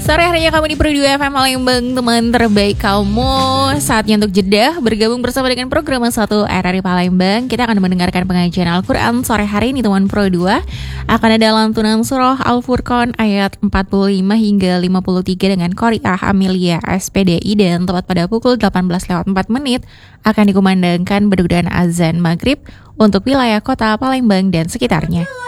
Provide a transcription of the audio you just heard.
Sore harinya kamu di Pro 2 FM Palembang, teman terbaik kamu. Saatnya untuk jeda, bergabung bersama dengan program 1 RRI Palembang. Kita akan mendengarkan pengajian Al-Quran sore hari ini teman Pro 2. Akan ada lantunan surah Al-Furqan ayat 45 hingga 53 dengan Qori'ah Amelia SPDI. Dan tepat pada pukul 18.04 akan dikumandangkan beduk dan azan maghrib untuk wilayah kota Palembang dan sekitarnya.